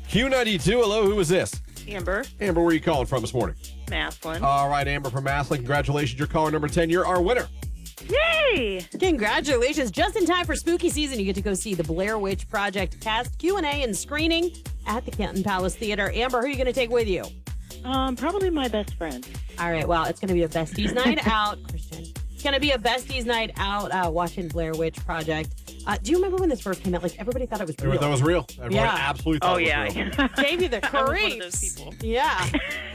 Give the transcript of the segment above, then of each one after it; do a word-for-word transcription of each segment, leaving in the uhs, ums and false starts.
Q ninety-two, hello, who is this? Amber. Amber, where are you calling from this morning? Maslin. All right, Amber from Maslin, congratulations. You're caller number ten. You're our winner. Yay! Congratulations. Just in time for spooky season, you get to go see the Blair Witch Project cast, Q and A, and screening at the Canton Palace Theater. Amber, who are you going to take with you? Um, probably my best friend. All right, well, it's going to be a besties night out. Christian. It's going to be a besties night out uh, watching Blair Witch Project. Uh, do you remember when this first came out? Like, everybody thought it was real. That was real. Everyone Yeah. absolutely thought Oh, it was yeah. real. Gave you the I was one of creeps. those people. Yeah.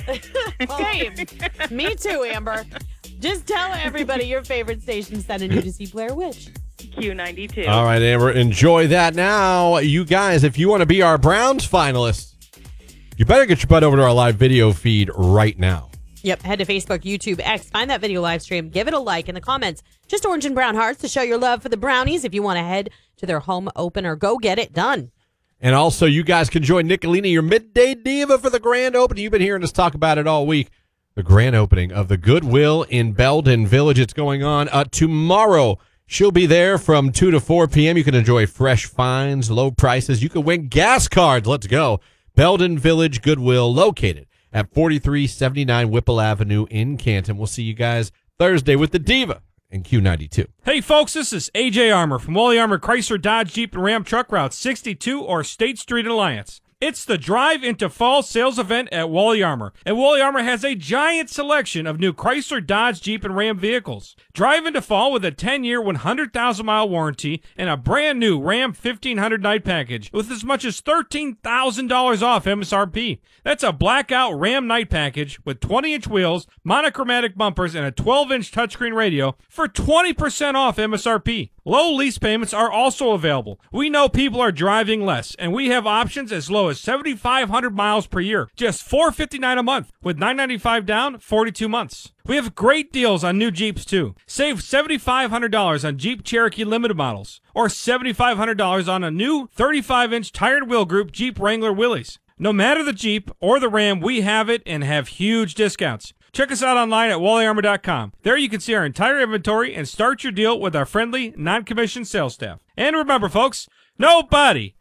Same. Me too, Amber. Just tell everybody your favorite station sending you to see Blair Witch. Q ninety-two. All right, Amber, enjoy that. Now, you guys, if you want to be our Browns finalists, you better get your butt over to our live video feed right now. Yep, head to Facebook, YouTube, X, find that video live stream, give it a like in the comments. Just orange and brown hearts to show your love for the Brownies. If you want to head to their home opener, go get it done. And also, you guys can join Nicolina, your midday diva, for the grand opening. You've been hearing us talk about it all week. The grand opening of the Goodwill in Belden Village. It's going on uh, tomorrow. She'll be there from two to four p.m. You can enjoy fresh finds, low prices. You can win gas cards. Let's go. Belden Village Goodwill, located at forty-three seventy-nine Whipple Avenue in Canton. We'll see you guys Thursday with the Diva and Q ninety-two. Hey, folks, this is A J Armour from Wally Armour Chrysler Dodge Jeep and Ram Truck Route sixty-two or State Street Alliance. It's the Drive into Fall sales event at Wally Armour, and Wally Armour has a giant selection of new Chrysler, Dodge, Jeep, and Ram vehicles. Drive into fall with a ten-year, one hundred thousand mile warranty and a brand new Ram fifteen hundred night package with as much as thirteen thousand dollars off M S R P. That's a blackout Ram night package with twenty inch wheels, monochromatic bumpers, and a twelve inch touchscreen radio for twenty percent off M S R P. Low lease payments are also available. We know people are driving less, and we have options as low as seventy-five hundred miles per year, just four hundred fifty-nine dollars a month, with nine hundred ninety-five dollars down, forty-two months. We have great deals on new Jeeps, too. Save seven thousand five hundred dollars on Jeep Cherokee Limited models, or seven thousand five hundred dollars on a new thirty-five inch Tired Wheel Group Jeep Wrangler Willys. No matter the Jeep or the Ram, we have it and have huge discounts. Check us out online at wally armour dot com. There you can see our entire inventory and start your deal with our friendly, non-commissioned sales staff. And remember, folks, nobody,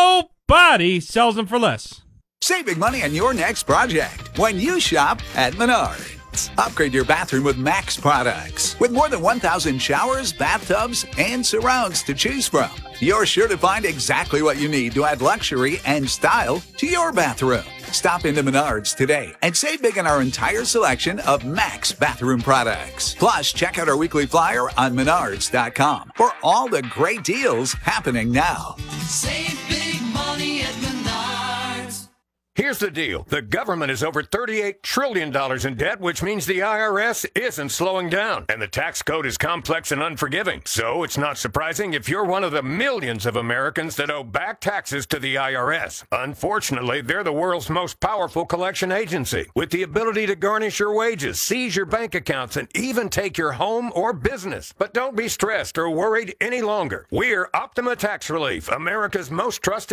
nobody sells them for less. Saving money on your next project when you shop at Menards. Upgrade your bathroom with Max products. With more than one thousand showers, bathtubs, and surrounds to choose from, you're sure to find exactly what you need to add luxury and style to your bathroom. Stop into Menards today and save big on our entire selection of Max bathroom products. Plus, check out our weekly flyer on menards dot com for all the great deals happening now. Save big money at Menards. Here's the deal. The government is over thirty-eight trillion dollars in debt, which means the I R S isn't slowing down. And the tax code is complex and unforgiving. So it's not surprising if you're one of the millions of Americans that owe back taxes to the I R S. Unfortunately, they're the world's most powerful collection agency, with the ability to garnish your wages, seize your bank accounts, and even take your home or business. But don't be stressed or worried any longer. We're Optima Tax Relief, America's most trusted